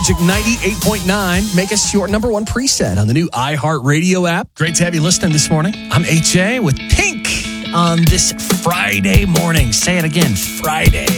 Magic 98.9. Make us your number one preset on the new iHeartRadio app. Great to have you listening this morning. I'm HA with Pink on this Friday morning. Say it again, Friday.